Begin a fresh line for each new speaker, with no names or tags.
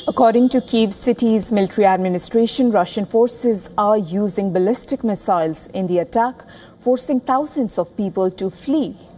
According to Kyiv city's military administration, Russian forces are using ballistic missiles in the attack, forcing thousands of people to flee.